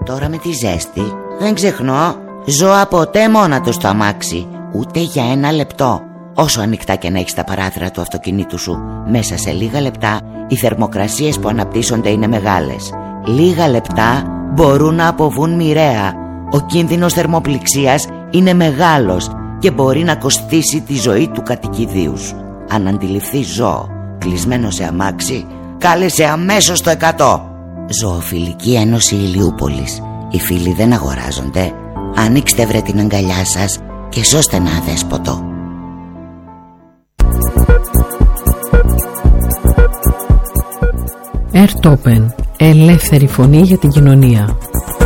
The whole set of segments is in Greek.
Τώρα με τη ζέστη δεν ξεχνώ, ζω ποτέ μόνα του στο αμάξι, ούτε για ένα λεπτό. Όσο ανοιχτά και να έχεις τα παράθυρα του αυτοκινήτου σου, μέσα σε λίγα λεπτά οι θερμοκρασίες που αναπτύσσονται είναι μεγάλες. Λίγα λεπτά μπορούν να αποβούν μοιραία. Ο κίνδυνος θερμοπληξίας είναι μεγάλος και μπορεί να κοστίσει τη ζωή του κατοικιδίου σου. Αν αντιληφθείς ζώο κλεισμένο σε αμάξι, κάλεσε αμέσως το 100. Ζωοφιλική Ένωση Ηλιούπολης. Οι φίλοι δεν αγοράζονται. Ανοίξτε βρε την αγκαλιά σας και σώστε ένα αδέσποτο. Ερτόπεν. Ελεύθερη φωνή για την κοινωνία.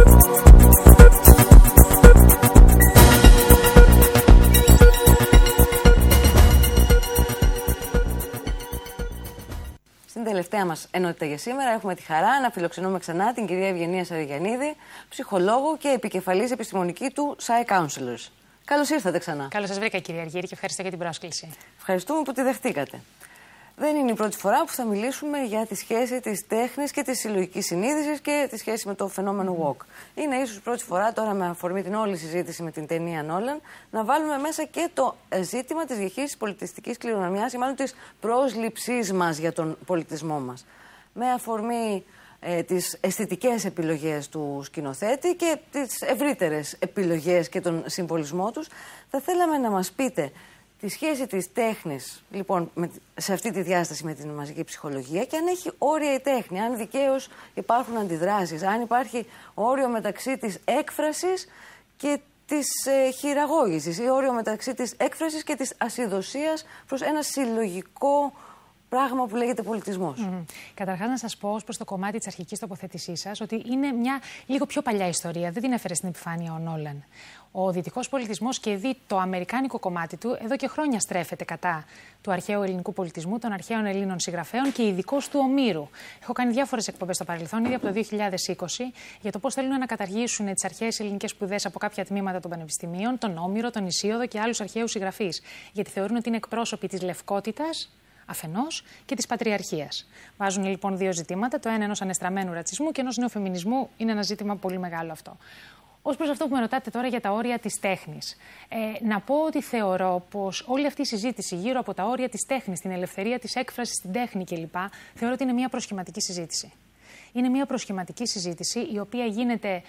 Στην τελευταία μας ενότητα για σήμερα έχουμε τη χαρά να φιλοξενούμε ξανά την κυρία Ευγενία Σαριγιαννίδη, ψυχολόγο και επικεφαλής επιστημονική του Psy Counselors. Καλώς ήρθατε ξανά. Καλώς σας βρήκα, κυρία Αργύρη, και ευχαριστώ για την πρόσκληση. Ευχαριστούμε που τη δεχτήκατε. Δεν είναι η πρώτη φορά που θα μιλήσουμε για τη σχέση της τέχνης και της συλλογικής συνείδησης και τη σχέση με το φαινόμενο walk. Είναι ίσως πρώτη φορά τώρα, με αφορμή την όλη συζήτηση με την ταινία Νόλαν, να βάλουμε μέσα και το ζήτημα της διαχείρισης πολιτιστικής κληρονομιάς ή μάλλον της πρόσληψής μας για τον πολιτισμό μας. Με αφορμή τις αισθητικές επιλογές του σκηνοθέτη και τις ευρύτερες επιλογές και τον συμβολισμό τους, θα θέλαμε να μας πείτε τη σχέση της τέχνης, λοιπόν, σε αυτή τη διάσταση με την μαζική ψυχολογία, και αν έχει όρια η τέχνη, αν δικαίως υπάρχουν αντιδράσεις, αν υπάρχει όριο μεταξύ της έκφρασης και της χειραγώγησης ή όριο μεταξύ της έκφρασης και της ασυδοσίας προς ένα συλλογικό πράγμα που λέγεται πολιτισμός. Καταρχάς, να σας πω ως προς το κομμάτι της αρχικής τοποθέτησής σας ότι είναι μια λίγο πιο παλιά ιστορία. Δεν την έφερε στην επιφάνεια ο Νόλαν. Ο δυτικός πολιτισμός και δει το αμερικάνικο κομμάτι του εδώ και χρόνια στρέφεται κατά του αρχαίου ελληνικού πολιτισμού, των αρχαίων Ελλήνων συγγραφέων και ειδικώς του Ομήρου. Έχω κάνει διάφορες εκπομπές στο παρελθόν, ήδη από το 2020, για το πώς θέλουν να καταργήσουν τις αρχαίες ελληνικές σπουδές από κάποια τμήματα των πανεπιστημίων, τον Όμηρο, τον Ησίοδο και άλλους αρχαίους συγγραφείς. Γιατί θεωρούν ότι είναι εκπρόσωποι της λευκότητας αφενός και της πατριαρχίας. Βάζουν λοιπόν δύο ζητήματα, το ένα ενός ανεστραμμένου ρατσισμού και ενός νεοφεμινισμού. Είναι ένα ζήτημα πολύ μεγάλο αυτό. Ως προς αυτό που με ρωτάτε τώρα για τα όρια της τέχνης, να πω ότι θεωρώ πως όλη αυτή η συζήτηση γύρω από τα όρια της τέχνης, την ελευθερία της έκφρασης στην τέχνη κλπ., θεωρώ ότι είναι μια προσχηματική συζήτηση. Είναι μια προσχηματική συζήτηση η οποία γίνεται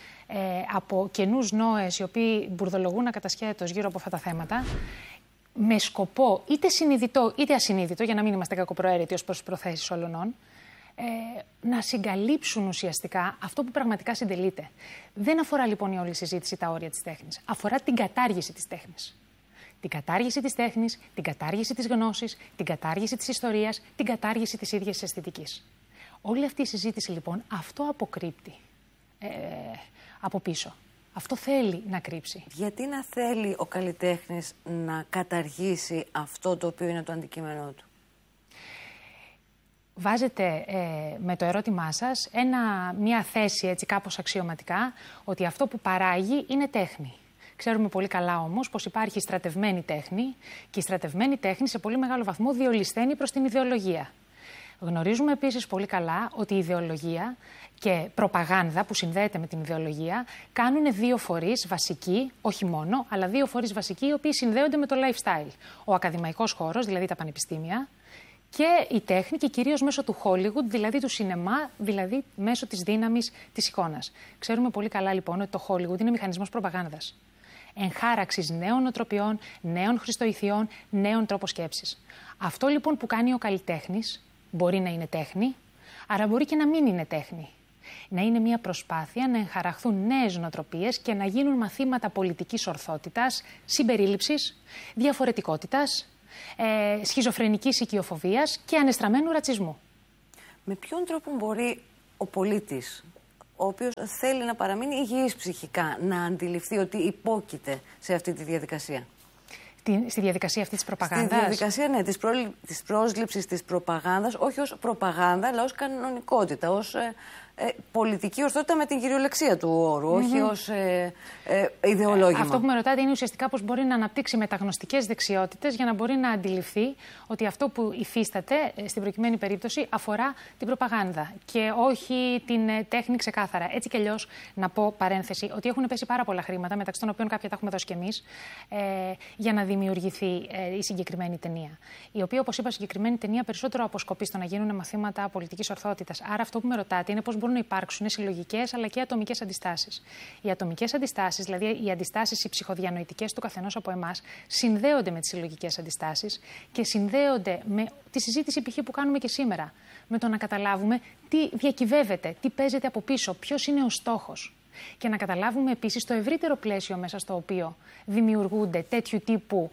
από καινούς νόες οι οποίοι μπουρδολογούν ακατασχέτως γύρω από αυτά τα θέματα, με σκοπό είτε συνειδητό είτε ασυνείδητο, για να μην είμαστε κακοπροαίρετοι ως προς τις προθέσεις όλων, να συγκαλύψουν ουσιαστικά αυτό που πραγματικά συντελείται. Δεν αφορά λοιπόν η όλη συζήτηση τα όρια της τέχνης. Αφορά την κατάργηση της τέχνης. Την κατάργηση της τέχνης, την κατάργηση της γνώσης, την κατάργηση της ιστορίας, την κατάργηση της ίδιας της αισθητικής. Όλη αυτή η συζήτηση λοιπόν αυτό αποκρύπτει από πίσω. Αυτό θέλει να κρύψει. Γιατί να θέλει ο καλλιτέχνης να καταργήσει αυτό το οποίο είναι το αντικείμενό του? Βάζετε με το ερώτημά σας μια θέση έτσι κάπως αξιωματικά ότι αυτό που παράγει είναι τέχνη. Ξέρουμε πολύ καλά όμως πως υπάρχει στρατευμένη τέχνη και η στρατευμένη τέχνη σε πολύ μεγάλο βαθμό διολυσθένει προς την ιδεολογία. Γνωρίζουμε επίσης πολύ καλά ότι η ιδεολογία και προπαγάνδα που συνδέεται με την ιδεολογία κάνουν δύο φορείς βασικοί, όχι μόνο, αλλά δύο φορείς βασικοί οι οποίοι συνδέονται με το lifestyle. Ο ακαδημαϊκός χώρος, δηλαδή τα πανεπιστήμια, και η τέχνη και κυρίως μέσω του Hollywood, δηλαδή του σινεμά, δηλαδή μέσω της δύναμης της εικόνας. Ξέρουμε πολύ καλά λοιπόν ότι το Hollywood είναι μηχανισμός προπαγάνδας. Εγχάραξης νέων νοοτροπιών, νέων χριστοηθειών, νέων τρόπων σκέψης. Αυτό λοιπόν που κάνει ο καλλιτέχνης μπορεί να είναι τέχνη, άρα μπορεί και να μην είναι τέχνη. Να είναι μια προσπάθεια να εγχαραχθούν νέες νοοτροπίες και να γίνουν μαθήματα πολιτικής ορθότητας, συμπερίληψης, διαφορετικότητας, σχιζοφρενικής οικειοφοβίας και ανεστραμμένου ρατσισμού. Με ποιον τρόπο μπορεί ο πολίτης, ο οποίος θέλει να παραμείνει υγιής ψυχικά, να αντιληφθεί ότι υπόκειται σε αυτή τη διαδικασία? Στη διαδικασία αυτή της προπαγάνδας. Στη διαδικασία, ναι, της πρόσληψης της προπαγάνδας, όχι ως προπαγάνδα, αλλά ως κανονικότητα, ως πολιτική ορθότητα με την κυριολεξία του όρου, όχι ως ιδεολόγημα. Αυτό που με ρωτάτε είναι ουσιαστικά πώς μπορεί να αναπτύξει μεταγνωστικές δεξιότητες για να μπορεί να αντιληφθεί ότι αυτό που υφίσταται στην προκειμένη περίπτωση αφορά την προπαγάνδα και όχι την τέχνη ξεκάθαρα. Έτσι κι αλλιώς, να πω παρένθεση, ότι έχουν πέσει πάρα πολλά χρήματα, μεταξύ των οποίων κάποια τα έχουμε δώσει κι εμείς, για να δημιουργηθεί η συγκεκριμένη ταινία. Η οποία, όπως είπα, συγκεκριμένη ταινία περισσότερο αποσκοπεί στο να γίνουν μαθήματα πολιτικής ορθότητας. Άρα, αυτό που με ρωτάτε είναι πώς μπορούν να υπάρξουν συλλογικές αλλά και ατομικές αντιστάσεις. Οι ατομικές αντιστάσεις, δηλαδή οι αντιστάσεις οι ψυχοδιανοητικές του καθενός από εμάς, συνδέονται με τις συλλογικές αντιστάσεις και συνδέονται με τη συζήτηση π.χ. που κάνουμε και σήμερα. Με το να καταλάβουμε τι διακυβεύεται, τι παίζεται από πίσω, ποιος είναι ο στόχος. Και να καταλάβουμε επίσης το ευρύτερο πλαίσιο μέσα στο οποίο δημιουργούνται τέτοιου τύπου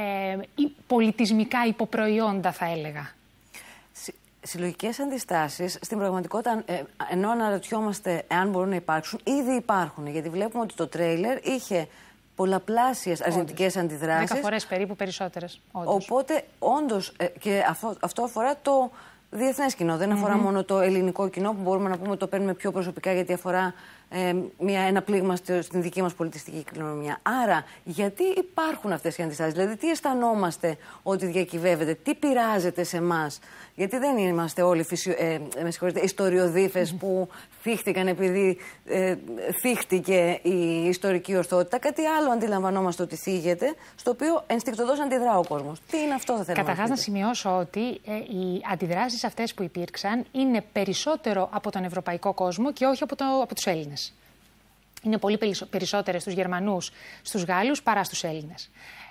πολιτισμικά υποπροϊόντα, θα έλεγα. Συλλογικές αντιστάσεις, στην πραγματικότητα, ενώ αναρωτιόμαστε εάν μπορούν να υπάρξουν, ήδη υπάρχουν. Γιατί βλέπουμε ότι το τρέιλερ είχε πολλαπλάσιες αρνητικές αντιδράσεις. 10 φορές περίπου περισσότερες. Όντως. Οπότε, όντως, και αυτό αφορά το διεθνές κοινό. Δεν αφορά μόνο το ελληνικό κοινό, που μπορούμε να πούμε ότι το παίρνουμε πιο προσωπικά, γιατί αφορά ένα πλήγμα στην δική μας πολιτιστική κληρονομιά. Άρα, γιατί υπάρχουν αυτές οι αντιστάσεις? Δηλαδή, τι αισθανόμαστε ότι διακυβεύεται, τι πειράζεται σε εμάς? Γιατί δεν είμαστε όλοι ιστοριοδίφες που θύχτηκαν επειδή θύχτηκε η ιστορική ορθότητα. Κάτι άλλο αντιλαμβανόμαστε ότι θίγεται, στο οποίο ενστικτωδώς αντιδρά ο κόσμος. Τι είναι αυτό, θα θέλαμε? Καταρχάς, να σημειώσω ότι οι αντιδράσεις αυτές που υπήρξαν είναι περισσότερο από τον ευρωπαϊκό κόσμο και όχι από τους Έλληνες. Είναι πολύ περισσότερες στους Γερμανούς, στους Γάλλους παρά στους Έλληνες.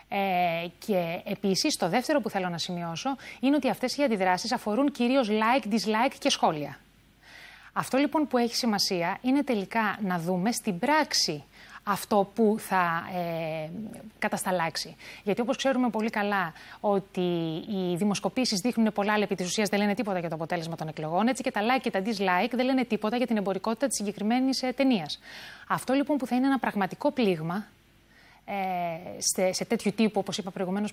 Και επίσης, το δεύτερο που θέλω να σημειώσω είναι ότι αυτές οι αντιδράσεις αφορούν κυρίως like, dislike και σχόλια. Αυτό λοιπόν που έχει σημασία είναι τελικά να δούμε στην πράξη αυτό που θα κατασταλάξει. Γιατί όπως ξέρουμε πολύ καλά ότι οι δημοσκοπήσεις δείχνουν πολλά, αλλά επί της ουσίας δεν λένε τίποτα για το αποτέλεσμα των εκλογών, έτσι και τα like και τα dislike δεν λένε τίποτα για την εμπορικότητα της συγκεκριμένης ταινίας. Αυτό λοιπόν που θα είναι ένα πραγματικό πλήγμα σε τέτοιου τύπου, όπως είπα προηγουμένως,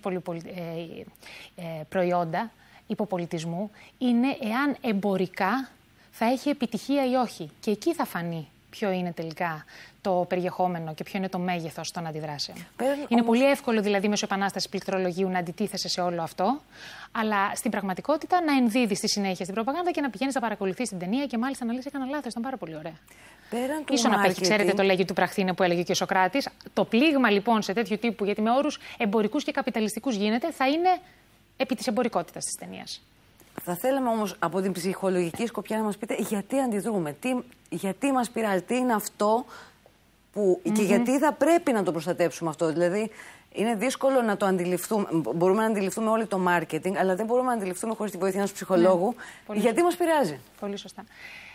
προϊόντα υποπολιτισμού, είναι εάν εμπορικά θα έχει επιτυχία ή όχι. Και εκεί θα φανεί ποιο είναι τελικά το περιεχόμενο και ποιο είναι το μέγεθος των αντιδράσεων. Είναι πολύ εύκολο δηλαδή μέσω επανάστασης πληκτρολογίου να αντιτίθεσαι σε όλο αυτό, αλλά στην πραγματικότητα να ενδίδεις στη συνέχεια στην προπαγάνδα και να πηγαίνεις να παρακολουθείς την ταινία και μάλιστα να λες: έκανα λάθος, ήταν πάρα πολύ ωραία. Ίσον να απέχει, ξέρετε, το λέγει του πραχθήνε που έλεγε και ο Σωκράτης. Το πλήγμα λοιπόν σε τέτοιου τύπου, γιατί με όρους εμπορικούς και καπιταλιστικούς γίνεται, θα είναι επί της εμπορικότητας της ταινίας. Θα θέλαμε όμως από την ψυχολογική σκοπιά να μας πείτε γιατί αντιδρούμε, γιατί μας πειράζει, τι είναι αυτό που, και γιατί θα πρέπει να το προστατέψουμε αυτό. Δηλαδή, είναι δύσκολο να το αντιληφθούμε. Μπορούμε να αντιληφθούμε όλοι το marketing, αλλά δεν μπορούμε να αντιληφθούμε χωρίς τη βοήθεια ενός ψυχολόγου γιατί μας πειράζει. Πολύ σωστά.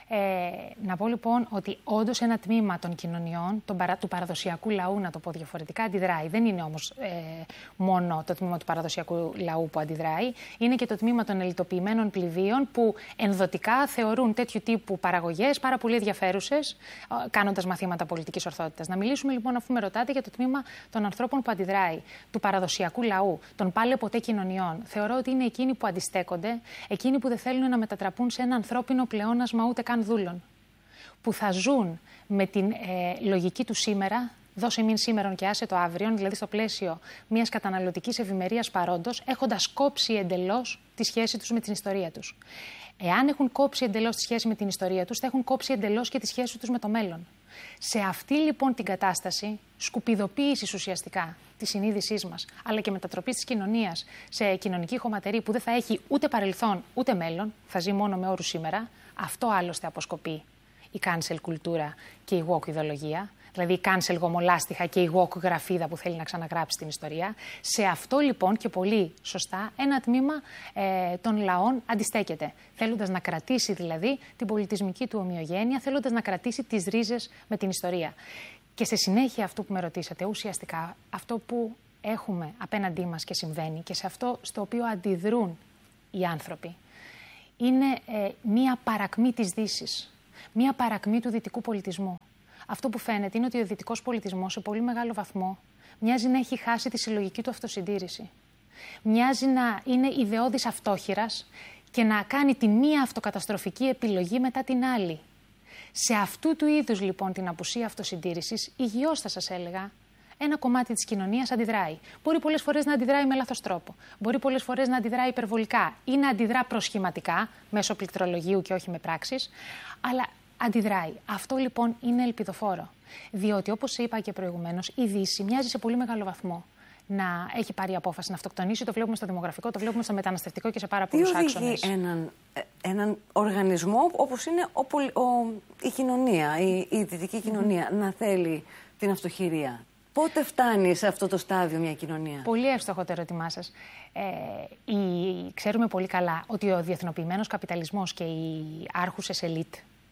Να πω λοιπόν ότι όντως ένα τμήμα των κοινωνιών, του παραδοσιακού λαού, να το πω διαφορετικά, αντιδράει. Δεν είναι όμως μόνο το τμήμα του παραδοσιακού λαού που αντιδράει, είναι και το τμήμα των ελιτοποιημένων πληβίων που ενδοτικά θεωρούν τέτοιου τύπου παραγωγές πάρα πολύ ενδιαφέρουσες, κάνοντας μαθήματα πολιτικής ορθότητας. Να μιλήσουμε λοιπόν, αφού με ρωτάτε, για το τμήμα των ανθρώπων που αντιδράει, του παραδοσιακού λαού, των πάλε ποτέ κοινωνιών. Θεωρώ ότι είναι εκείνοι που αντιστέκονται, εκείνοι που δεν θέλουν να μετατραπούν σε ένα ανθρώπινο πλεόνασμα ούτε καν δούλων, που θα ζουν με την λογική του σήμερα, δώσε μην σήμερον και άσε το αύριον, δηλαδή στο πλαίσιο μιας καταναλωτικής ευημερίας παρόντος, έχοντας κόψει εντελώς τη σχέση τους με την ιστορία τους. Εάν έχουν κόψει εντελώς τη σχέση με την ιστορία τους, θα έχουν κόψει εντελώς και τη σχέση τους με το μέλλον. Σε αυτή λοιπόν την κατάσταση σκουπιδοποίησης ουσιαστικά της συνείδησής μας, αλλά και μετατροπής της κοινωνίας σε κοινωνική χωματερή που δεν θα έχει ούτε παρελθόν ούτε μέλλον, θα ζει μόνο με όρους σήμερα, αυτό άλλωστε αποσκοπεί η cancel κουλτούρα και η woke ιδεολογία, δηλαδή η cancel γομολάστιχα και η woke γραφίδα που θέλει να ξαναγράψει την ιστορία. Σε αυτό λοιπόν και πολύ σωστά ένα τμήμα των λαών αντιστέκεται, θέλοντας να κρατήσει δηλαδή την πολιτισμική του ομοιογένεια, θέλοντας να κρατήσει τις ρίζες με την ιστορία. Και στη συνέχεια αυτό που με ρωτήσατε, ουσιαστικά αυτό που έχουμε απέναντί μας και συμβαίνει και σε αυτό στο οποίο αντιδρούν οι άνθρωποι, είναι μία παρακμή της Δύσης, μία παρακμή του δυτικού πολιτισμού. Αυτό που φαίνεται είναι ότι ο δυτικός πολιτισμός σε πολύ μεγάλο βαθμό μοιάζει να έχει χάσει τη συλλογική του αυτοσυντήρηση. Μοιάζει να είναι ιδεώδης αυτόχειρας και να κάνει τη μία αυτοκαταστροφική επιλογή μετά την άλλη. Σε αυτού του είδους λοιπόν την απουσία αυτοσυντήρησης, υγιώς θα σας έλεγα, ένα κομμάτι της κοινωνίας αντιδράει. Μπορεί πολλές φορές να αντιδράει με λάθος τρόπο. Μπορεί πολλές φορές να αντιδράει υπερβολικά ή να αντιδρά προσχηματικά, μέσω πληκτρολογίου και όχι με πράξεις. Αλλά αντιδράει. Αυτό λοιπόν είναι ελπιδοφόρο. Διότι, όπως είπα και προηγουμένως, η Δύση μοιάζει σε πολύ μεγάλο βαθμό να έχει πάρει απόφαση να αυτοκτονήσει. Το βλέπουμε στο δημογραφικό, το βλέπουμε στο μεταναστευτικό και σε πάρα πολλούς άξονες. Τι οδηγεί έναν οργανισμό όπως είναι η κοινωνία, η δυτική κοινωνία, να θέλει την αυτοχειρία? Πότε φτάνει σε αυτό το στάδιο μια κοινωνία? Πολύ εύστοχο το ερώτημά σας. Ξέρουμε πολύ καλά ότι ο διεθνοποιημένος καπιταλισμός και οι άρχουσες ελίτ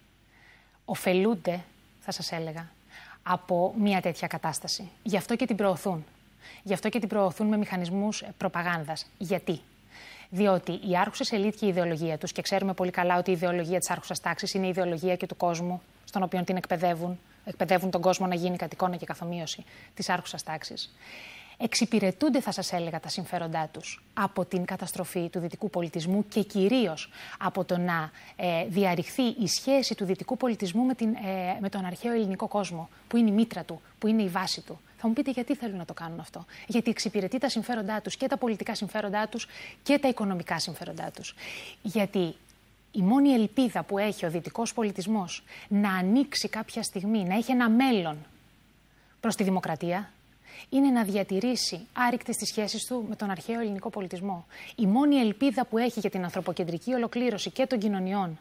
ωφελούνται, θα σας έλεγα, από μια τέτοια κατάσταση. Γι' αυτό και την προωθούν. Γι' αυτό και την προωθούν με μηχανισμούς προπαγάνδας. Γιατί? Διότι οι άρχουσες ελίτ και η ιδεολογία τους, και ξέρουμε πολύ καλά ότι η ιδεολογία της άρχουσας τάξης είναι η ιδεολογία και του κόσμου, στον οποίο την εκπαιδεύουν τον κόσμο να γίνει κατ' εικόνα και καθομοίωση της άρχουσας τάξης. Εξυπηρετούνται, θα σας έλεγα, τα συμφέροντά τους από την καταστροφή του δυτικού πολιτισμού και κυρίως από το να διαρριχθεί η σχέση του δυτικού πολιτισμού με τον αρχαίο ελληνικό κόσμο, που είναι η μήτρα του, που είναι η βάση του. Θα μου πείτε γιατί θέλουν να το κάνουν αυτό? Γιατί εξυπηρετεί τα συμφέροντά τους, και τα πολιτικά συμφέροντά τους και τα οικονομικά συμφέροντά τους. Γιατί η μόνη ελπίδα που έχει ο δυτικός πολιτισμός να ανοίξει κάποια στιγμή, να έχει ένα μέλλον προς τη δημοκρατία, είναι να διατηρήσει άρρηκτες τις σχέσεις του με τον αρχαίο ελληνικό πολιτισμό. Η μόνη ελπίδα που έχει για την ανθρωποκεντρική ολοκλήρωση και των κοινωνιών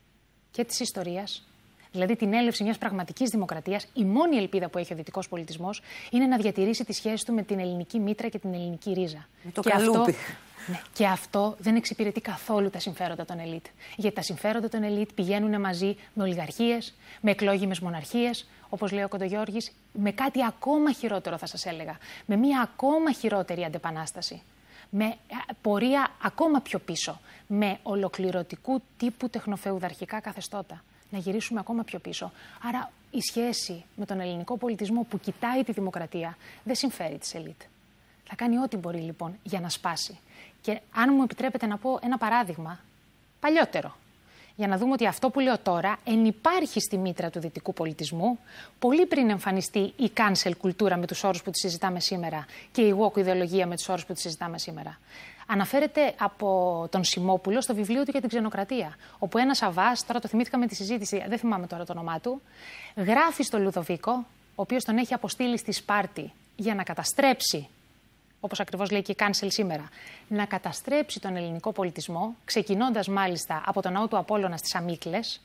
και της ιστορίας, δηλαδή την έλευση μιας πραγματικής δημοκρατίας, η μόνη ελπίδα που έχει ο δυτικός πολιτισμός είναι να διατηρήσει τις σχέσεις του με την ελληνική μήτρα και την ελληνική ρίζα. Το καλούπι. Και αυτό δεν εξυπηρετεί καθόλου τα συμφέροντα των ελίτ. Γιατί τα συμφέροντα των ελίτ πηγαίνουν μαζί με ολιγαρχίες, με εκλόγιμες μοναρχίες, όπως λέει ο Κοντογιώργης, με κάτι ακόμα χειρότερο, θα σας έλεγα. Με μια ακόμα χειρότερη αντεπανάσταση. Με πορεία ακόμα πιο πίσω. Με ολοκληρωτικού τύπου τεχνοφεουδαρχικά καθεστώτα. Να γυρίσουμε ακόμα πιο πίσω. Άρα η σχέση με τον ελληνικό πολιτισμό που κοιτάει τη δημοκρατία δεν συμφέρει τις ελίτ. Θα κάνει ό,τι μπορεί λοιπόν για να σπάσει. Και αν μου επιτρέπετε να πω ένα παράδειγμα παλιότερο, για να δούμε ότι αυτό που λέω τώρα ενυπάρχει στη μήτρα του δυτικού πολιτισμού πολύ πριν εμφανιστεί η cancel κουλτούρα με τους όρους που τη συζητάμε σήμερα και η woke ιδεολογία με τους όρους που τη συζητάμε σήμερα. Αναφέρεται από τον Σιμόπουλο στο βιβλίο του για την ξενοκρατία, όπου ένας Αβάς, τώρα το θυμήθηκα με τη συζήτηση, δεν θυμάμαι τώρα το όνομά του, γράφει στο Λουδοβίκο, ο οποίος τον έχει αποστείλει στη Σπάρτη για να καταστρέψει, όπως ακριβώς λέει και η cancel σήμερα, να καταστρέψει τον ελληνικό πολιτισμό, ξεκινώντας μάλιστα από τον ναό του Απόλλωνα στις Αμύκλες,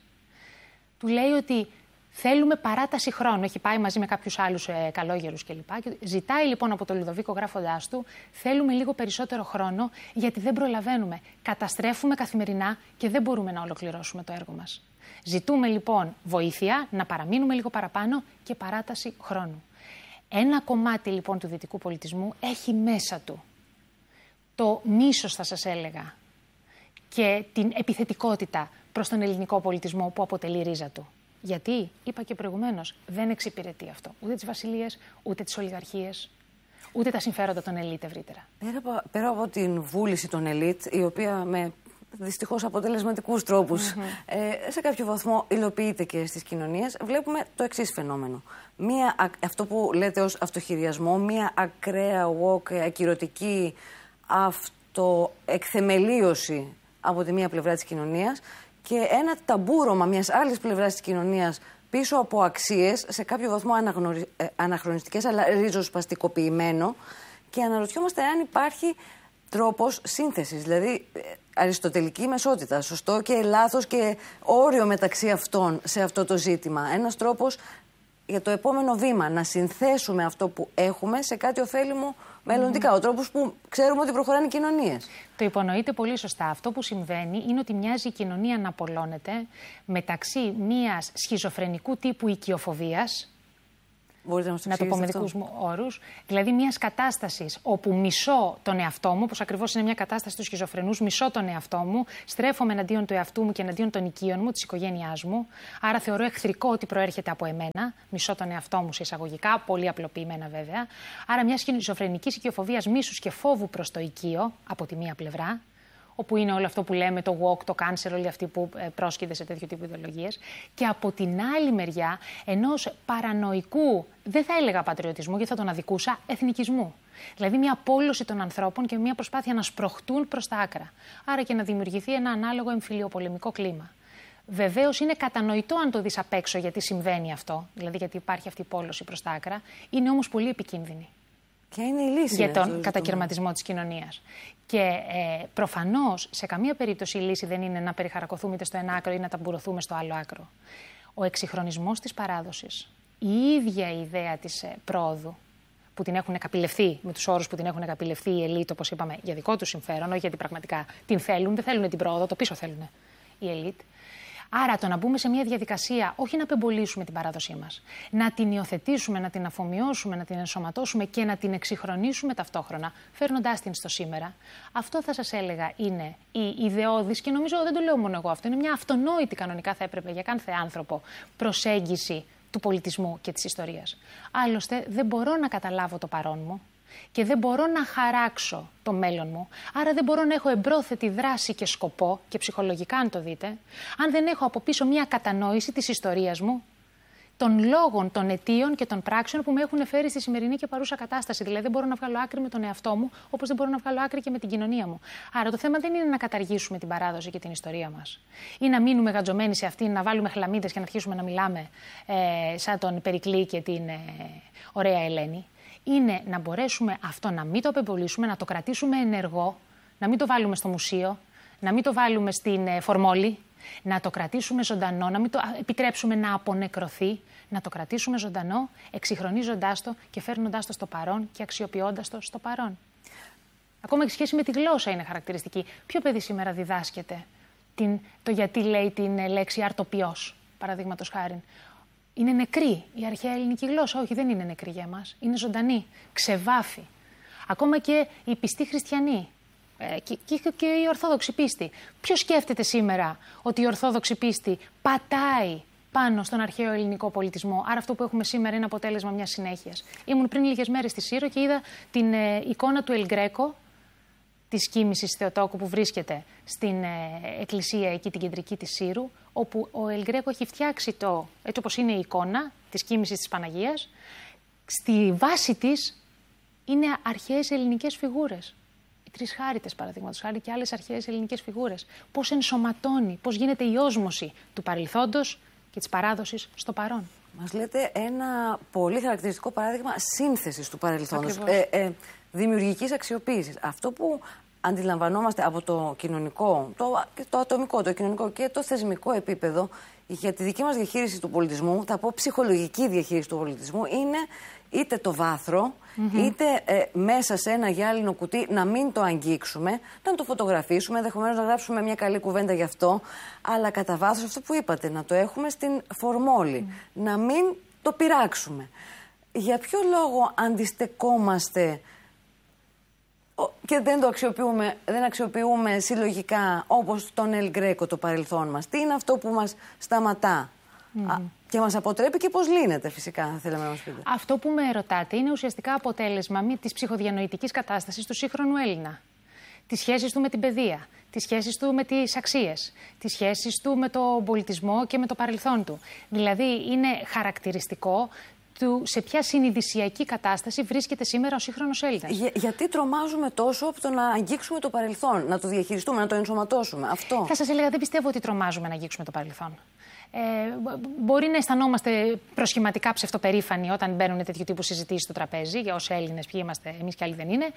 του λέει ότι θέλουμε παράταση χρόνου. Έχει πάει μαζί με κάποιους άλλους καλόγερους κλπ. Και ζητάει λοιπόν από τον Λουδοβίκο, γράφοντάς του, θέλουμε λίγο περισσότερο χρόνο, γιατί δεν προλαβαίνουμε. Καταστρέφουμε καθημερινά και δεν μπορούμε να ολοκληρώσουμε το έργο μας. Ζητούμε λοιπόν βοήθεια, να παραμείνουμε λίγο παραπάνω και παράταση χρόνου. Ένα κομμάτι λοιπόν του δυτικού πολιτισμού έχει μέσα του το μίσος, θα σας έλεγα, και την επιθετικότητα προς τον ελληνικό πολιτισμό που αποτελεί ρίζα του. Γιατί, είπα και προηγουμένως, δεν εξυπηρετεί αυτό ούτε τις βασιλείες, ούτε τις ολιγαρχίες, ούτε τα συμφέροντα των ελίτ ευρύτερα. Πέρα από την βούληση των ελίτ, η οποία με δυστυχώς αποτελεσματικούς τρόπους σε κάποιο βαθμό υλοποιείται και στις κοινωνίες, βλέπουμε το εξής φαινόμενο. Αυτό που λέτε ως αυτοχειριασμό, μια ακραία woke, ακυρωτική αυτοεκθεμελίωση από τη μία πλευρά της κοινωνίας και ένα ταμπούρωμα μιας άλλης πλευράς της κοινωνίας πίσω από αξίες, σε κάποιο βαθμό αναχρονιστικές, αλλά ριζοσπαστικοποιημένο, και αναρωτιόμαστε αν υπάρχει τρόπος σύνθεσης, δηλαδή αριστοτελική μεσότητα, σωστό και λάθος και όριο μεταξύ αυτών σε αυτό το ζήτημα. Ένας τρόπος για το επόμενο βήμα, να συνθέσουμε αυτό που έχουμε σε κάτι ωφέλιμο μελλοντικά. Ο τρόπος που ξέρουμε ότι προχωράνε οι κοινωνίες. Το υπονοείτε πολύ σωστά. Αυτό που συμβαίνει είναι ότι μοιάζει η κοινωνία να απολώνεται μεταξύ μιας σχιζοφρενικού τύπου οικειοφοβίας. Να το πω με δικούς μου όρους, δηλαδή μιας κατάστασης όπου μισώ τον εαυτό μου, όπως ακριβώς είναι μια κατάσταση του σχιζοφρενούς, μισώ τον εαυτό μου, στρέφομαι εναντίον του εαυτού μου και εναντίον των οικείων μου, της οικογένειάς μου. Άρα θεωρώ εχθρικό ότι προέρχεται από εμένα, μισώ τον εαυτό μου σε εισαγωγικά, πολύ απλοποιημένα βέβαια. Άρα μια σχιζοφρενική οικειοφοβίας, μίσους και φόβου προς το οικείο από τη μία πλευρά, όπου είναι όλο αυτό που λέμε, το woke, το cancer, όλοι αυτοί που πρόσκειται σε τέτοιου τύπου ιδεολογίες. Και από την άλλη μεριά, ενός παρανοϊκού, δεν θα έλεγα πατριωτισμού, γιατί θα τον αδικούσα, εθνικισμού. Δηλαδή μια απόλυση των ανθρώπων και μια προσπάθεια να σπροχτούν προς τα άκρα. Άρα και να δημιουργηθεί ένα ανάλογο εμφυλιοπολεμικό κλίμα. Βεβαίως είναι κατανοητό αν το δεις απ' έξω γιατί συμβαίνει αυτό, δηλαδή γιατί υπάρχει αυτή η πόλωση προς τα άκρα, είναι όμως πολύ επικίνδυνη. Ποια είναι η λύση για τον κατακαιρματισμό της κοινωνίας. Και προφανώς σε καμία περίπτωση η λύση δεν είναι να περιχαρακωθούμε είτε στο ένα άκρο ή να ταμπουρωθούμε στο άλλο άκρο. Ο εξυγχρονισμός της παράδοσης, η ίδια η ιδέα της πρόοδου, που την έχουν καπηλευθεί, με τους όρους που την έχουν καπηλευθεί η ελίτ, όπως είπαμε, για δικό τους συμφέρον, όχι γιατί πραγματικά την θέλουν, δεν θέλουν την πρόοδο, το πίσω θέλουν η ελίτ. Άρα το να μπούμε σε μια διαδικασία, όχι να απεμπολίσουμε την παράδοσή μας, να την υιοθετήσουμε, να την αφομοιώσουμε, να την ενσωματώσουμε και να την εξυγχρονίσουμε ταυτόχρονα, φέρνοντάς την στο σήμερα, αυτό θα σας έλεγα είναι η ιδεώδης, και νομίζω δεν το λέω μόνο εγώ αυτό, είναι μια αυτονόητη κανονικά θα έπρεπε για κάθε άνθρωπο προσέγγιση του πολιτισμού και της ιστορίας. Άλλωστε δεν μπορώ να καταλάβω το παρόν μου και δεν μπορώ να χαράξω το μέλλον μου, άρα δεν μπορώ να έχω εμπρόθετη δράση και σκοπό, και ψυχολογικά αν το δείτε, αν δεν έχω από πίσω μια κατανόηση της ιστορίας μου, των λόγων, των αιτίων και των πράξεων που με έχουν φέρει στη σημερινή και παρούσα κατάσταση. Δηλαδή δεν μπορώ να βγάλω άκρη με τον εαυτό μου, όπως δεν μπορώ να βγάλω άκρη και με την κοινωνία μου. Άρα το θέμα δεν είναι να καταργήσουμε την παράδοση και την ιστορία μας, ή να μείνουμε γατζωμένοι σε αυτήν, να βάλουμε χλαμίδες και να αρχίσουμε να μιλάμε σαν τον Περικλή και την ωραία Ελένη. Είναι να μπορέσουμε αυτό να μην το απεμπολίσουμε, να το κρατήσουμε ενεργό, να μην το βάλουμε στο μουσείο, να μην το βάλουμε στην φορμόλη, να το κρατήσουμε ζωντανό, να μην το επιτρέψουμε να απονεκρωθεί, να το κρατήσουμε ζωντανό, εξυγχρονίζοντάς το και φέρνοντάς το στο παρόν και αξιοποιώντας το στο παρόν. Ακόμα και σχέση με τη γλώσσα είναι χαρακτηριστική. Ποιο παιδί σήμερα διδάσκεται το γιατί λέει την λέξη αρτοπιός, παραδείγματος χάριν? Είναι νεκρή η αρχαία ελληνική γλώσσα. Όχι, δεν είναι νεκρή για μας. Είναι ζωντανή, ξεβάφει. Ακόμα και οι πιστοί χριστιανοί και η ορθόδοξη πίστη. Ποιος σκέφτεται σήμερα ότι η ορθόδοξη πίστη πατάει πάνω στον αρχαίο ελληνικό πολιτισμό? Άρα αυτό που έχουμε σήμερα είναι αποτέλεσμα μιας συνέχειας. Ήμουν πριν λίγες μέρες στη Σύρο και είδα την εικόνα του Ελ Γκρέκο, της Κοίμησης Θεοτόκου, που βρίσκεται στην εκκλησία εκεί την κεντρική της Σύρου, όπου ο Ελ Γκρέκο έχει φτιάξει έτσι όπως είναι η εικόνα της Κοίμησης της Παναγίας. Στη βάση της είναι αρχαίες ελληνικές φιγούρες. Οι Τρεις Χάριτες, παραδείγματος χάρη, και άλλες αρχαίες ελληνικές φιγούρες. Πώς ενσωματώνει, πώς γίνεται η όσμωση του παρελθόντος και της παράδοσης στο παρόν. Μας λέτε ένα πολύ χαρακτηριστικό παράδειγμα σύνθεσης του παρελθόντος, δημιουργικής αξιοποίησης. Αυτό που αντιλαμβανόμαστε από το κοινωνικό, το ατομικό, το κοινωνικό και το θεσμικό επίπεδο για τη δική μας διαχείριση του πολιτισμού, θα πω ψυχολογική διαχείριση του πολιτισμού, είναι είτε το βάθρο, είτε μέσα σε ένα γυάλινο κουτί να μην το αγγίξουμε, να το φωτογραφίσουμε, ενδεχομένως να γράψουμε μια καλή κουβέντα γι' αυτό, αλλά κατά βάθος αυτό που είπατε, να το έχουμε στην φορμόλη, να μην το πειράξουμε. Για ποιο λόγο αντιστεκόμαστε και δεν αξιοποιούμε συλλογικά, όπως τον Ελ Γκρέκο, το παρελθόν μας? Τι είναι αυτό που μας σταματά και μας αποτρέπει και πώς λύνεται, φυσικά, θέλαμε να μας πείτε? Αυτό που με ρωτάτε είναι ουσιαστικά αποτέλεσμα της ψυχοδιανοητικής κατάστασης του σύγχρονου Έλληνα. Τις σχέσεις του με την παιδεία, τις σχέσεις του με τις αξίες, τις σχέσεις του με τον πολιτισμό και με το παρελθόν του. Δηλαδή είναι χαρακτηριστικό σε ποια συνειδησιακή κατάσταση βρίσκεται σήμερα ο σύγχρονος Έλληνας. Γιατί τρομάζουμε τόσο από το να αγγίξουμε το παρελθόν, να το διαχειριστούμε, να το ενσωματώσουμε? Αυτό. Θα σας έλεγα, δεν πιστεύω ότι τρομάζουμε να αγγίξουμε το παρελθόν. Μπορεί να αισθανόμαστε προσχηματικά ψευτοπερήφανοι όταν μπαίνουν τέτοιου τύπου συζητήσεις στο τραπέζι, για όσοι Έλληνες, ποιοι είμαστε εμείς και άλλοι δεν είναι.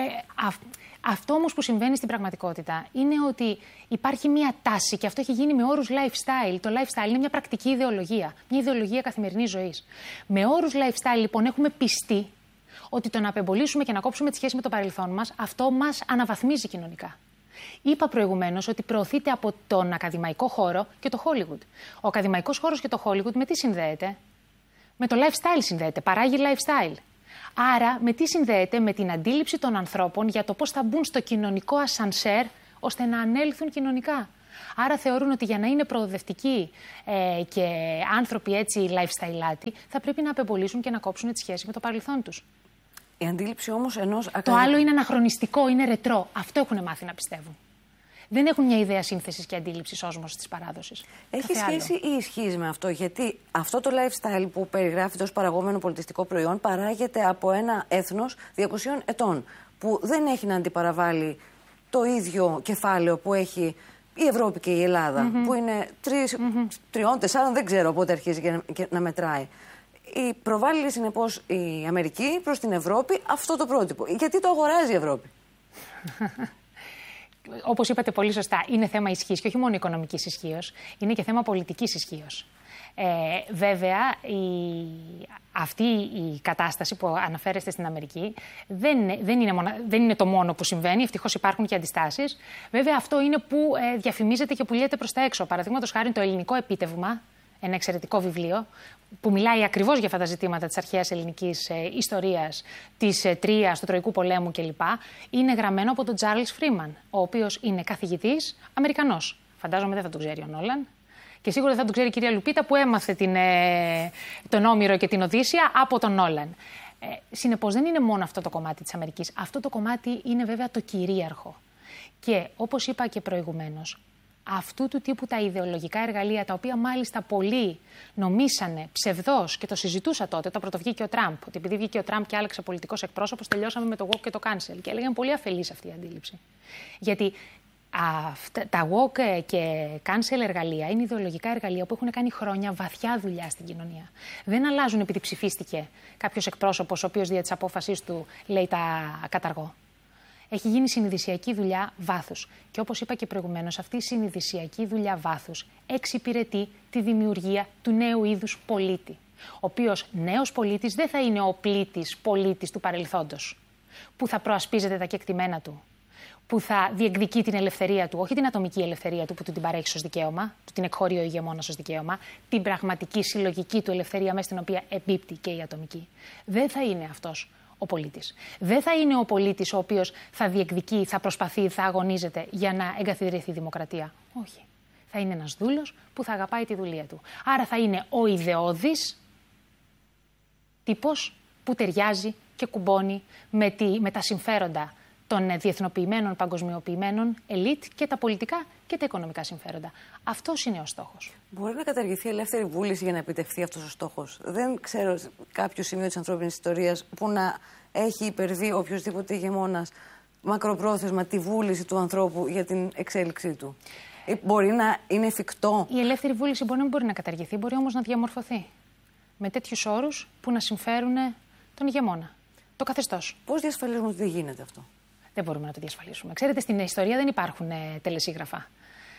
Αυτό όμως που συμβαίνει στην πραγματικότητα είναι ότι υπάρχει μια τάση, και αυτό έχει γίνει με όρους lifestyle. Το lifestyle είναι μια πρακτική ιδεολογία, μια ιδεολογία καθημερινής ζωής. Με όρους lifestyle, λοιπόν, έχουμε πιστεί ότι το να απεμπολίσουμε και να κόψουμε τη σχέση με το παρελθόν μας, αυτό μας αναβαθμίζει κοινωνικά. Είπα προηγουμένως ότι προωθείται από τον ακαδημαϊκό χώρο και το Hollywood. Ο ακαδημαϊκός χώρος και το Hollywood με τι συνδέεται? Με το lifestyle συνδέεται, παράγει lifestyle. Άρα με τι συνδέεται? Με την αντίληψη των ανθρώπων για το πώς θα μπουν στο κοινωνικό ασανσέρ ώστε να ανέλθουν κοινωνικά. Άρα θεωρούν ότι για να είναι προοδευτικοί και άνθρωποι έτσι lifestyle-άτοι, θα πρέπει να απεμπολίσουν και να κόψουν τη σχέση με το παρελθόν τους. Η αντίληψη όμως ενός Το άλλο είναι αναχρονιστικό, είναι ρετρό. Αυτό έχουν μάθει να πιστεύουν. Δεν έχουν μια ιδέα σύνθεσης και αντίληψης όσμωσης της παράδοσης. Έχει σχέση ή ισχύει με αυτό? Γιατί αυτό το lifestyle που περιγράφεται ως παραγόμενο πολιτιστικό προϊόν παράγεται από ένα έθνος 200 ετών, που δεν έχει να αντιπαραβάλει το ίδιο κεφάλαιο που έχει η Ευρώπη και η Ελλάδα, που είναι 3-4, δεν ξέρω πότε αρχίζει και να μετράει. Προβάλλει συνεπώς η Αμερική προς την Ευρώπη αυτό το πρότυπο. Γιατί το αγοράζει η Ευρώπη? Όπως είπατε πολύ σωστά, είναι θέμα ισχύς και όχι μόνο οικονομικής ισχύως, είναι και θέμα πολιτικής ισχύως. Βέβαια, αυτή η κατάσταση που αναφέρεστε στην Αμερική δεν είναι το μόνο που συμβαίνει. Ευτυχώς υπάρχουν και αντιστάσεις. Βέβαια, αυτό είναι που διαφημίζεται και πουλιέται προς τα έξω. Παραδείγματος χάρη, το ελληνικό επίτευγμα, ένα εξαιρετικό βιβλίο που μιλάει ακριβώς για αυτά τα ζητήματα της αρχαίας ελληνικής ιστορίας, της Τρίας, του Τροϊκού Πολέμου κλπ. Είναι γραμμένο από τον Τσάρλς Φρίμαν, ο οποίος είναι καθηγητής Αμερικανός. Φαντάζομαι δεν θα τον ξέρει ο Νόλαν. Και σίγουρα δεν θα τον ξέρει η κυρία Λουπίτα που έμαθε τον Όμηρο και την Οδύσσεια από τον Νόλαν. Συνεπώς δεν είναι μόνο αυτό το κομμάτι της Αμερικής. Αυτό το κομμάτι είναι βέβαια το κυρίαρχο. Και όπως είπα και προηγουμένως, αυτού του τύπου τα ιδεολογικά εργαλεία, τα οποία μάλιστα πολλοί νομίσανε ψευδώς και το συζητούσα τότε, το πρωτοβγήκε ο Τραμπ, ότι επειδή βγήκε ο Τραμπ και άλλαξε πολιτικός εκπρόσωπος, τελειώσαμε με το woke και το cancel. Και έλεγαν πολύ αφελής αυτή η αντίληψη. Γιατί τα woke και cancel εργαλεία είναι ιδεολογικά εργαλεία που έχουν κάνει χρόνια βαθιά δουλειά στην κοινωνία. Δεν αλλάζουν επειδή ψηφίστηκε κάποιος εκπρόσωπος, ο οποίος δια της απόφασής του λέει τα καταργώ. Έχει γίνει συνειδησιακή δουλειά βάθους. Και όπως είπα και προηγουμένως, αυτή η συνειδησιακή δουλειά βάθους εξυπηρετεί τη δημιουργία του νέου είδους πολίτη. Ο οποίος νέος πολίτης δεν θα είναι ο πλήτης πολίτης του παρελθόντος, που θα προασπίζεται τα κεκτημένα του, που θα διεκδικεί την ελευθερία του, όχι την ατομική ελευθερία του που του την παρέχει ως δικαίωμα, του την εκχωρεί ο ηγεμόνας ως δικαίωμα, την πραγματική συλλογική του ελευθερία μέσα στην οποία εμπίπτει και η ατομική. Δεν θα είναι αυτός ο πολίτης. Δεν θα είναι ο πολίτης ο οποίος θα διεκδικεί, θα προσπαθεί, θα αγωνίζεται για να εγκαθιδρυθεί η δημοκρατία. Όχι. Θα είναι ένας δούλος που θα αγαπάει τη δουλεία του. Άρα θα είναι ο ιδεώδης τύπος που ταιριάζει και κουμπώνει με τα συμφέροντα των διεθνοποιημένων, παγκοσμιοποιημένων ελίτ και τα πολιτικά και τα οικονομικά συμφέροντα. Αυτός είναι ο στόχος. Μπορεί να καταργηθεί η ελεύθερη βούληση για να επιτευχθεί αυτός ο στόχος? Δεν ξέρω κάποιο σημείο της ανθρώπινης ιστορίας που να έχει υπερβεί οποιοδήποτε ηγεμόνας μακροπρόθεσμα τη βούληση του ανθρώπου για την εξέλιξή του. Μπορεί να είναι εφικτό? Η ελεύθερη βούληση μπορεί να μην μπορεί να καταργηθεί, μπορεί όμως να διαμορφωθεί με τέτοιους όρους που να συμφέρουν τον ηγεμόνα, το καθεστώς. Πώς διασφαλίζουμε ότι δεν γίνεται αυτό? Δεν μπορούμε να το διασφαλίσουμε. Ξέρετε, στην ιστορία δεν υπάρχουν τελεσίγραφα.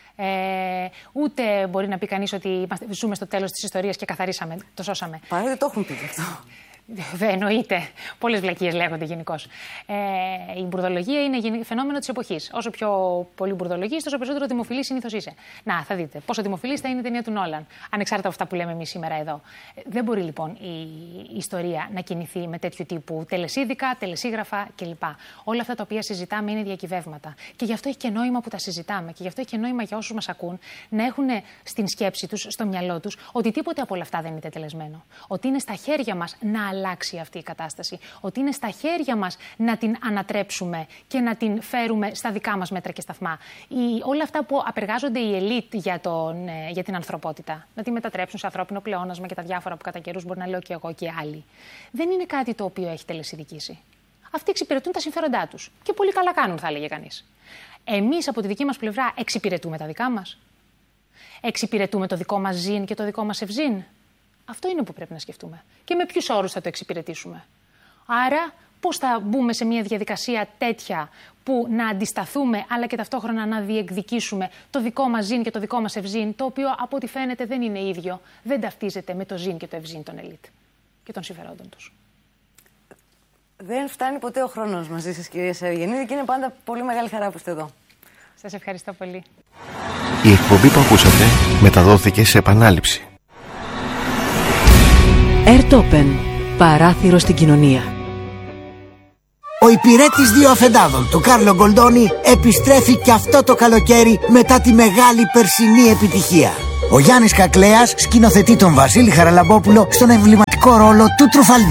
Ούτε μπορεί να πει κανείς ότι ζούμε στο τέλος της ιστορίας και καθαρίσαμε, το σώσαμε. Παρότι το έχουν πει αυτό. Εννοείται. Πολλές βλακίες λέγονται γενικώς. Η μπουρδολογία είναι φαινόμενο της εποχής. Όσο πιο πολύ μπουρδολογείς, τόσο περισσότερο δημοφιλής συνήθως είσαι. Να, θα δείτε πόσο δημοφιλής θα είναι η ταινία του Νόλαν, ανεξάρτητα από αυτά που λέμε εμείς σήμερα εδώ. Δεν μπορεί λοιπόν η ιστορία να κινηθεί με τέτοιου τύπου τελεσίδικα, τελεσίγραφα κλπ. Όλα αυτά τα οποία συζητάμε είναι διακυβεύματα. Και γι' αυτό έχει και νόημα που τα συζητάμε. Και γι' αυτό έχει και νόημα για όσους μας ακούν να έχουν στην σκέψη τους, στο μυαλό τους, ότι τίποτε από όλα αυτά δεν είναι τετελεσμένο. Ότι είναι στα χέρια μας να αλλάξει αυτή η κατάσταση. Ότι είναι στα χέρια μας να την ανατρέψουμε και να την φέρουμε στα δικά μας μέτρα και σταθμά. Όλα αυτά που απεργάζονται οι ελίτ για την ανθρωπότητα, να τη μετατρέψουν σε ανθρώπινο πλεόνασμα και τα διάφορα που κατά καιρούς μπορεί να λέω και εγώ και άλλοι, δεν είναι κάτι το οποίο έχει τελεσιδικήσει. Αυτοί εξυπηρετούν τα συμφέροντά τους. Και πολύ καλά κάνουν, θα έλεγε κανείς. Εμείς από τη δική μας πλευρά εξυπηρετούμε τα δικά μας. Εξυπηρετούμε το δικό μας ζήν και το δικό μας ευζήν. Αυτό είναι που πρέπει να σκεφτούμε. Και με ποιους όρους θα το εξυπηρετήσουμε. Άρα, πώς θα μπούμε σε μια διαδικασία τέτοια που να αντισταθούμε, αλλά και ταυτόχρονα να διεκδικήσουμε το δικό μας ζήν και το δικό μας ευζήν, το οποίο από ό,τι φαίνεται δεν είναι ίδιο, δεν ταυτίζεται με το ζήν και το ευζήν των ελίτ και των συμφερόντων τους. Δεν φτάνει ποτέ ο χρόνος μαζί σας, κυρία Σαρουγεννίδη, και είναι πάντα πολύ μεγάλη χαρά που είστε εδώ. Σας ευχαριστώ πολύ. Η εκπομπή που ακούσατε μεταδόθηκε σε επανάληψη. Airtopen. Παράθυρο στην κοινωνία. Ο υπηρέτης δύο αφεντάδων του Κάρλο Γκολντόνι επιστρέφει και αυτό το καλοκαίρι μετά τη μεγάλη περσινή επιτυχία. Ο Γιάννης Κακλέας σκηνοθετεί τον Βασίλη Χαραλαμπόπουλο στον εμβληματικό ρόλο του Τρουφαλντίνο.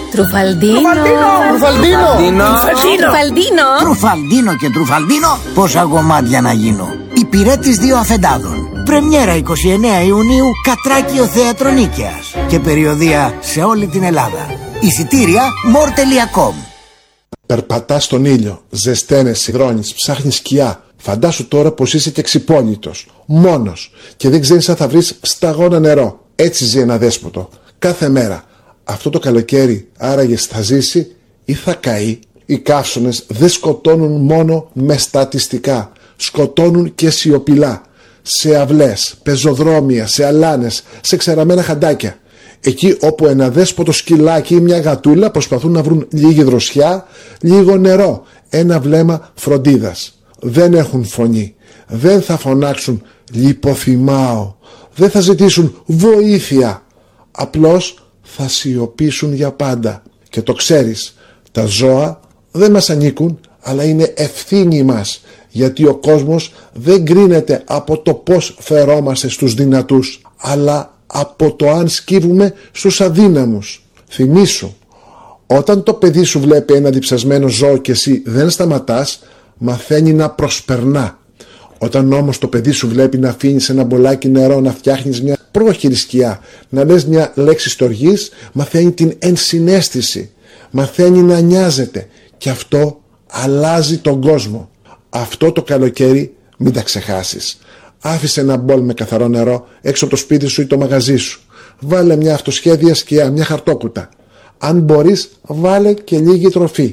Τρουφαλντίνο και τρουφαλντίνο, πόσα κομμάτια να γίνω. Υπηρέτης 2 αφεντάδων. Πρεμιέρα 29 Ιουνίου, Κατράκιο Θεατρονίκαιας. Και περιοδεία σε όλη την Ελλάδα. Εισιτήρια more.com. Περπατάς στον ήλιο, ζεσταίνεσαι, υδρώνεις, ψάχνεις σκιά. Φαντάσου τώρα πως είσαι και ξυπόλυτος, μόνος και δεν ξέρεις αν θα βρεις σταγόνα νερό. Έτσι ζει ένα δέσποτο, κάθε μέρα. Αυτό το καλοκαίρι άραγες θα ζήσει ή θα καεί? Οι καύσωνες δεν σκοτώνουν μόνο με στατιστικά, σκοτώνουν και σιωπηλά. Σε αυλές, πεζοδρόμια, σε αλάνες, σε ξεραμένα χαντάκια. Εκεί όπου ένα δέσποτο σκυλάκι ή μια γατούλα προσπαθούν να βρουν λίγη δροσιά, λίγο νερό, ένα βλέμμα φροντίδας. Δεν έχουν φωνή, δεν θα φωνάξουν λιποθυμάω, δεν θα ζητήσουν βοήθεια. Απλώς θα σιωπήσουν για πάντα. Και το ξέρεις, τα ζώα δεν μας ανήκουν, αλλά είναι ευθύνη μας, γιατί ο κόσμος δεν κρίνεται από το πώς φερόμαστε στους δυνατούς, αλλά από το αν σκύβουμε στους αδύναμους. Θυμήσου, όταν το παιδί σου βλέπει ένα διψασμένο ζώο και εσύ δεν σταματάς, μαθαίνει να προσπερνά. Όταν όμως το παιδί σου βλέπει να αφήνεις ένα μπολάκι νερό, να φτιάχνεις μια πρόχειρη σκιά, να λες μια λέξη στοργής, μαθαίνει την ενσυναίσθηση, μαθαίνει να νοιάζεται και αυτό αλλάζει τον κόσμο. Αυτό το καλοκαίρι μην τα ξεχάσεις. Άφησε ένα μπολ με καθαρό νερό έξω από το σπίτι σου ή το μαγαζί σου. Βάλε μια αυτοσχέδια σκιά, μια χαρτόκουτα. Αν μπορείς, βάλε και λίγη τροφή.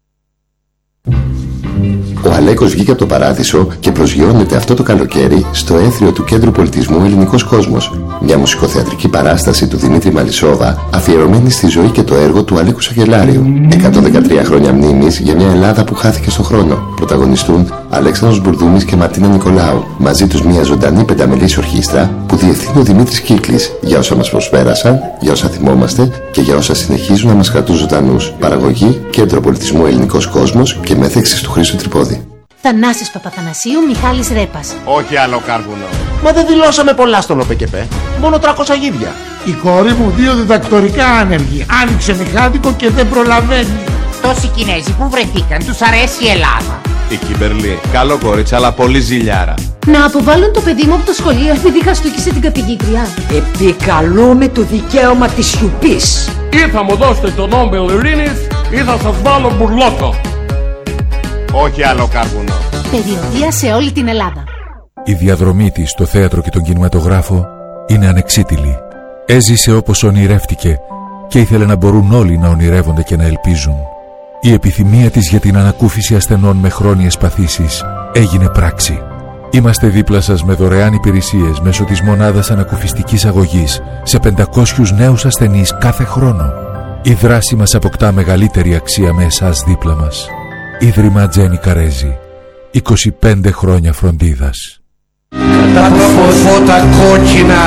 Ο Αλέκος βγήκε από το παράδεισο και προσγειώνεται αυτό το καλοκαίρι στο έθριο του Κέντρου Πολιτισμού Ελληνικός Κόσμος. Μια μουσικοθεατρική παράσταση του Δημήτρη Μαλισσόβα αφιερωμένη στη ζωή και το έργο του Αλέκου Σαγελάριου. 113 χρόνια μνήμης για μια Ελλάδα που χάθηκε στον χρόνο. Πρωταγωνιστούν Αλέξανδρος Μπουρδούμης και Μαρτίνα Νικολάου. Μαζί τους μια ζωντανή πενταμελής ορχήστρα που διευθύνει ο Δημήτρης Κύκλης για όσα μας προσπέρασαν, για όσα θυμόμαστε και για όσα συνεχίζουν να μας κρατούν ζωντανούς. Παραγωγή Κέντρο Πολιτισμού Ελληνικός Κόσμος και μέθεξης του Χρήστου Τρυπόδη. Θανάσης Παπαθανασίου, Μιχάλης Ρέπας. Όχι άλλο κάρβουνο. Μα δεν δηλώσαμε πολλά στον ΟΠΕΚΕΠΕ. Μόνο 300 γίδια. Η κόρη μου 2 διδακτορικά άνεργη. Άνοιξε μηχάνικο και δεν προλαβαίνει. Τόσοι Κινέζοι που βρεθήκαν, τους αρέσει η Ελλάδα. Η Κιμπερλή, καλό κορίτσι, αλλά πολύ ζηλιάρα. Να αποβάλουν το παιδί μου από το σχολείο επειδή χαστούκισε την καθηγήτρια. Επικαλούμε το δικαίωμα της σιωπής. Ή θα μου δώσετε το Νόμπελ Ειρήνης ή θα σας βάλω μπουρλότο. Όχι άλλο κάρβουνο. Περιοδεία σε όλη την Ελλάδα. Η διαδρομή της στο θέατρο και τον κινηματογράφο είναι ανεξίτηλη. Έζησε όπως ονειρεύτηκε και ήθελε να μπορούν όλοι να ονειρεύονται και να ελπίζουν. Η επιθυμία της για την ανακούφιση ασθενών με χρόνιες παθήσεις έγινε πράξη. Είμαστε δίπλα σας με δωρεάν υπηρεσίες μέσω της μονάδας ανακουφιστικής αγωγής σε 500 νέους ασθενείς κάθε χρόνο. Η δράση μας αποκτά μεγαλύτερη αξία με εσάς δίπλα μας. Ίδρυμα Τζένι Καρέζη. 25 χρόνια φροντίδας. Κατά το φώτα κόκκινα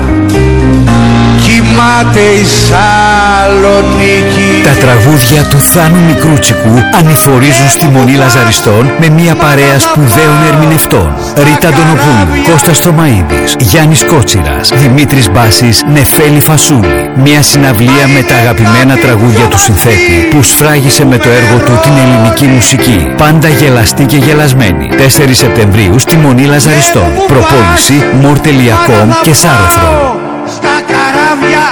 κοιμάται η Σαλονίκη. Τα τραγούδια του Θάνου Μικρούτσικου ανηφορίζουν στη Μονή Λαζαριστών με μια παρέα σπουδαίων ερμηνευτών. Ρίτα Αντωνοπούλου, Κώστας Θωμαίδης, Γιάννης Κότσιρας, Δημήτρης Μπάσης, Νεφέλη Φασούλη. Μια συναυλία με τα αγαπημένα τραγούδια του συνθέτη που σφράγισε με το έργο του την ελληνική μουσική. Πάντα γελαστή και γελασμένη. 4 Σεπτεμβρίου στη Μονή Λαζαριστών. Προπόληση more.com και Σάρωθρο. Στα καράβια.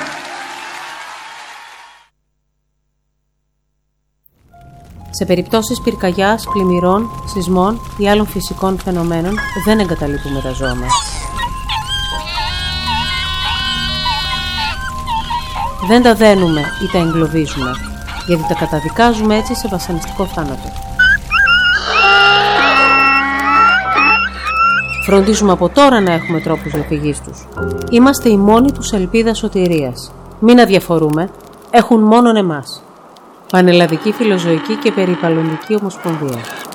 Σε περιπτώσεις πυρκαγιάς, πλημμυρών, σεισμών ή άλλων φυσικών φαινομένων δεν εγκαταλείπουμε τα ζώα μας. Δεν τα δένουμε ή τα εγκλωβίζουμε, γιατί τα καταδικάζουμε έτσι σε βασανιστικό θάνατο. Φροντίζουμε από τώρα να έχουμε τρόπους διαφυγής τους. Είμαστε η μόνη τους ελπίδα σωτηρίας. Μην αδιαφορούμε, έχουν μόνον εμάς. Πανελλαδική Φιλοζωική και Περιβαλλοντική Ομοσπονδία.